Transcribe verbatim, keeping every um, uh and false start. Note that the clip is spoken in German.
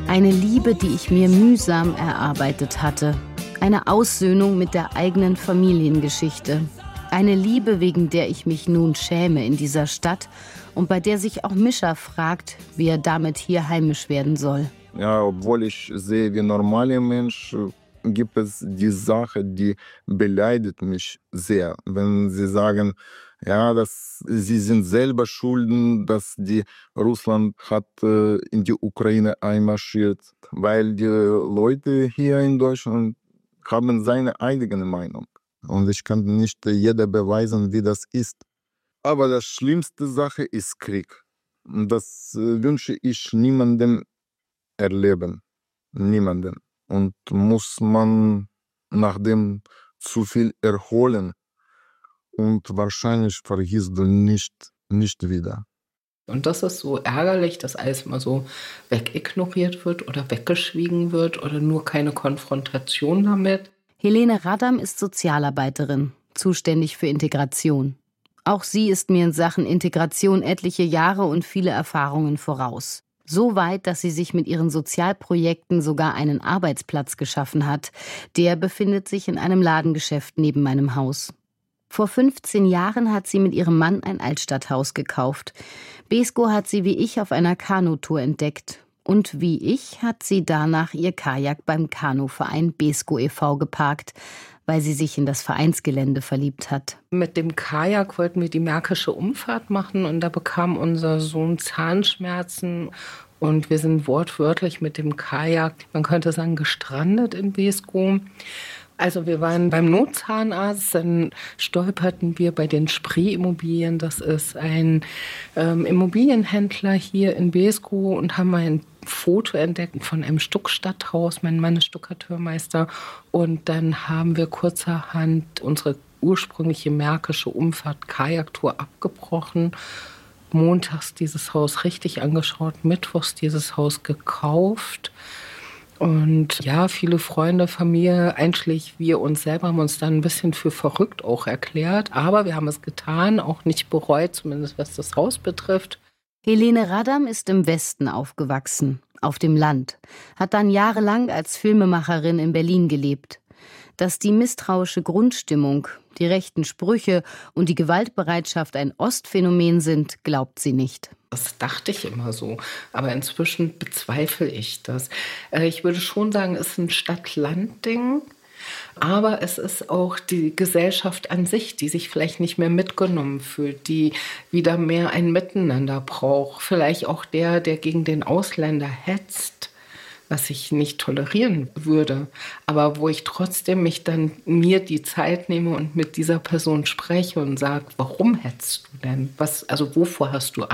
Eine Liebe, die ich mir mühsam erarbeitet hatte. Eine Aussöhnung mit der eigenen Familiengeschichte. Eine Liebe, wegen der ich mich nun schäme in dieser Stadt und bei der sich auch Mischa fragt, wie er damit hier heimisch werden soll. Ja, obwohl ich sehe wie normaler Mensch, gibt es die Sache, die beleidigt mich sehr. Wenn sie sagen, ja, dass sie sind selber schulden, dass die Russland hat äh, in die Ukraine einmarschiert, weil die Leute hier in Deutschland haben seine eigene Meinung. Und ich kann nicht jeder beweisen, wie das ist. Aber das schlimmste Sache ist Krieg. Und das äh, wünsche ich niemandem erleben. Niemanden. Und muss man nach dem zu viel erholen. Und wahrscheinlich vergisst du nicht, nicht wieder. Und das ist so ärgerlich, dass alles immer so wegignoriert wird oder weggeschwiegen wird oder nur keine Konfrontation damit. Helene Radam ist Sozialarbeiterin, zuständig für Integration. Auch sie ist mir in Sachen Integration etliche Jahre und viele Erfahrungen voraus. So weit, dass sie sich mit ihren Sozialprojekten sogar einen Arbeitsplatz geschaffen hat. Der befindet sich in einem Ladengeschäft neben meinem Haus. Vor fünfzehn Jahren hat sie mit ihrem Mann ein Altstadthaus gekauft. Beeskow hat sie wie ich auf einer Kanutour entdeckt. Und wie ich hat sie danach ihr Kajak beim Kanuverein Beeskow e V geparkt, weil sie sich in das Vereinsgelände verliebt hat. Mit dem Kajak wollten wir die Märkische Umfahrt machen und da bekam unser Sohn Zahnschmerzen. Und wir sind wortwörtlich mit dem Kajak, man könnte sagen, gestrandet in Beeskow. Also wir waren beim Notzahnarzt, dann stolperten wir bei den Spree-Immobilien. Das ist ein ähm, Immobilienhändler hier in Beeskow und haben ein Foto entdeckt von einem Stuckstadthaus. Mein Mann ist Stuckateurmeister. Und dann haben wir kurzerhand unsere ursprüngliche märkische Umfahrt-Kajaktour abgebrochen. Montags dieses Haus richtig angeschaut, mittwochs dieses Haus gekauft. Und ja, viele Freunde, Familie, einschließlich wir uns selber, haben uns dann ein bisschen für verrückt auch erklärt. Aber wir haben es getan, auch nicht bereut, zumindest was das Haus betrifft. Helene Radam ist im Westen aufgewachsen, auf dem Land, hat dann jahrelang als Filmemacherin in Berlin gelebt. Dass die misstrauische Grundstimmung, die rechten Sprüche und die Gewaltbereitschaft ein Ostphänomen sind, glaubt sie nicht. Das dachte ich immer so, aber inzwischen bezweifle ich das. Ich würde schon sagen, es ist ein Stadt-Land-Ding, aber es ist auch die Gesellschaft an sich, die sich vielleicht nicht mehr mitgenommen fühlt, die wieder mehr ein Miteinander braucht. Vielleicht auch der, der gegen den Ausländer hetzt, was ich nicht tolerieren würde, aber wo ich trotzdem mich dann mir die Zeit nehme und mit dieser Person spreche und sage, warum hetzt du denn? Was, also wovor hast du